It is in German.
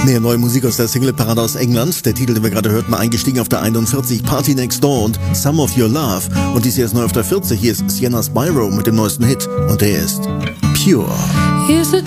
Mehr neue Musik aus der Singleparade aus England. Der Titel, den wir gerade hörten, eingestiegen auf der 41, Party Next Door und Some of Your Love. Und dies hier ist neu auf der 40. Hier ist Sienna Spyro mit dem neuesten Hit. Und der ist Pure. Here's a